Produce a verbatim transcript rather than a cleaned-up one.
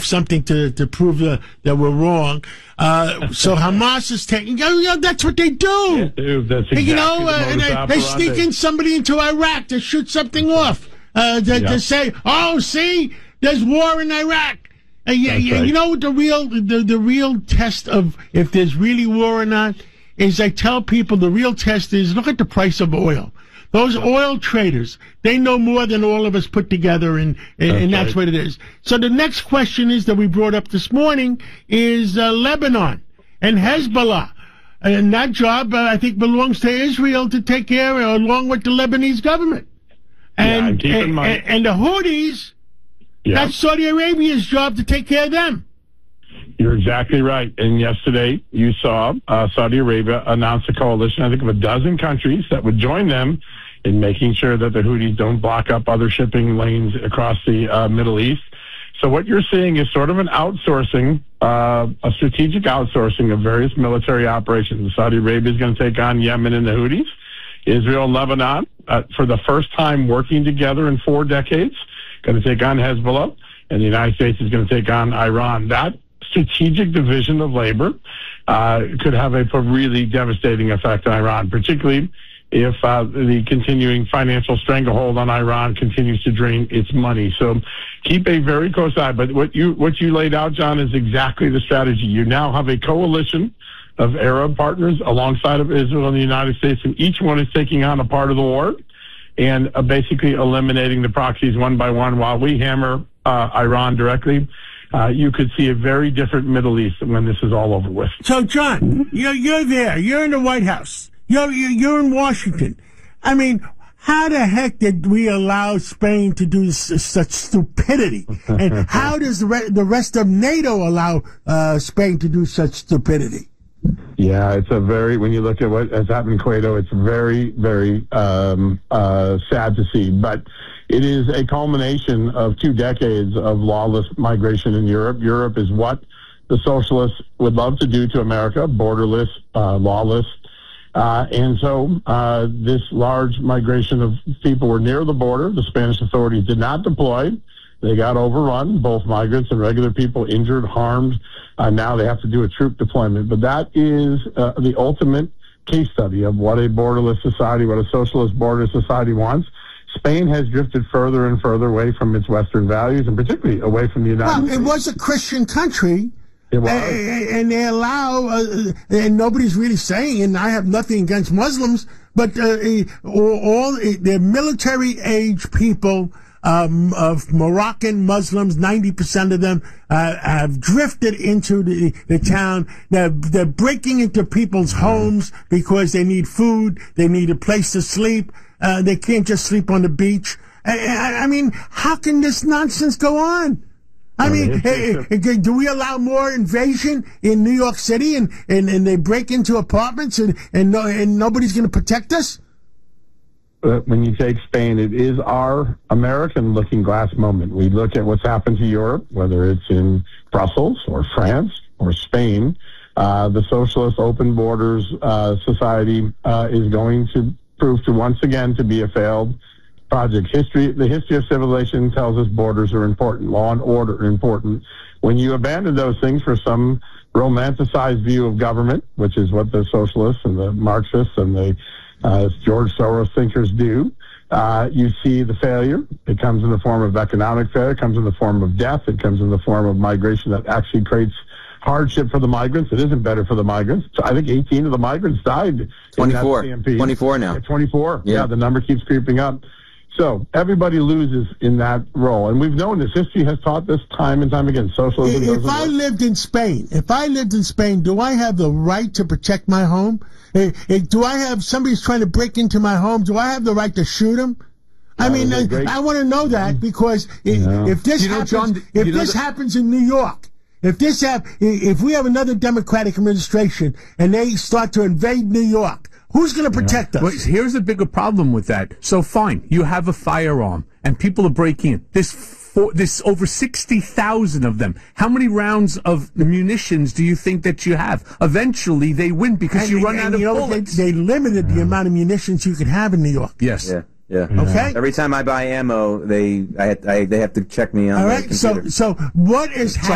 something to, to prove uh, that we're wrong. Uh, so Hamas is taking, you know, that's what they do. Yeah, dude, that's exactly you know, the uh, and they, they sneak in somebody into Iraq to shoot something off, uh, to, yeah. to say, oh, see, there's war in Iraq. Uh, you, you, right. you know what the real, the, the real test of if there's really war or not is I tell people the real test is look at the price of oil. Those oil traders, they know more than all of us put together, and, and, that's, and that's right. what it is. So the next question is that we brought up this morning is uh, Lebanon and Hezbollah. And that job, uh, I think, belongs to Israel to take care of, along with the Lebanese government. And, yeah, and, and, and the Houthis, yeah. that's Saudi Arabia's job to take care of them. You're exactly right. And yesterday you saw uh, Saudi Arabia announce a coalition, I think, of a dozen countries that would join them in making sure that the Houthis don't block up other shipping lanes across the uh, Middle East. So what you're seeing is sort of an outsourcing, uh, a strategic outsourcing of various military operations. Saudi Arabia is going to take on Yemen and the Houthis. Israel and Lebanon, uh, for the first time working together in four decades, going to take on Hezbollah. And the United States is going to take on Iran. That strategic division of labor uh, could have a, a really devastating effect on Iran, particularly if uh, the continuing financial stranglehold on Iran continues to drain its money. So keep a very close eye. But what you what you laid out, John, is exactly the strategy. You now have a coalition of Arab partners alongside of Israel and the United States, and each one is taking on a part of the war and uh, basically eliminating the proxies one by one while we hammer uh, Iran directly. Uh, you could see a very different Middle East when this is all over with. So, John, you're, you're there. You're in the White House. You're, you're in Washington. I mean, how the heck did we allow Spain to do s- such stupidity? And how does the, re- the rest of NATO allow uh, Spain to do such stupidity? Yeah, it's a very, when you look at what has happened in Cueto, it's very, very um, uh, sad to see. But it is a culmination of two decades of lawless migration in Europe. Europe is what the socialists would love to do to America, borderless, uh, lawless. Uh, and so uh, this large migration of people were near the border. The Spanish authorities did not deploy. They got overrun, both migrants and regular people injured, harmed. Uh, now they have to do a troop deployment. But that is uh, the ultimate case study of what a borderless society, what a socialist borderless society wants. Spain has drifted further and further away from its Western values, and particularly away from the United well, States. It was a Christian country. It was. And they allow, uh, and nobody's really saying, and I have nothing against Muslims, but uh, all, all they're military-age people um, of Moroccan Muslims, ninety percent of them uh, have drifted into the, the town. They're, they're breaking into people's homes because they need food, they need a place to sleep. Uh, they can't just sleep on the beach. I, I, I mean, how can this nonsense go on? I mean, hey, do we allow more invasion in New York City, and, and, and they break into apartments, and and, no, and nobody's going to protect us? When you take Spain, it is our American looking glass moment. We look at what's happened to Europe, whether it's in Brussels or France or Spain. Uh, the socialist open borders uh, society uh, is going to prove to once again to be a failed project. History, the history of civilization tells us borders are important, law and order are important. When you abandon those things for some romanticized view of government, which is what the socialists and the Marxists and the uh, George Soros thinkers do, uh, you see the failure. It comes in the form of economic failure, it comes in the form of death, it comes in the form of migration that actually creates hardship for the migrants. It isn't better for the migrants. So I think eighteen of the migrants died. twenty-four. In that C M P. twenty-four now. Yeah, twenty-four. Yeah. yeah, the number keeps creeping up. So everybody loses in that role. And we've known this. History has taught this time and time again. Socialism If I work. lived in Spain, if I lived in Spain, do I have the right to protect my home? Eh, eh, Do I have, somebody's trying to break into my home, do I have the right to shoot him? I That mean, is a uh, great- I want to know that, because if, Yeah. if this You know, happens, John, if you know this the- happens in New York, if this hap- if we have another Democratic administration and they start to invade New York, who's going to protect us? Well, here's a bigger problem with that. So fine, you have a firearm and people are breaking in. There's four, there's over sixty thousand of them. How many rounds of munitions do you think that you have? Eventually they win because And- you run and, out of you know, bullets. They, they limited the amount of munitions you could have in New York. yes. Yeah. Yeah. Okay. Every time I buy ammo, they I, I they have to check me on All the right. So computer. so what is happening?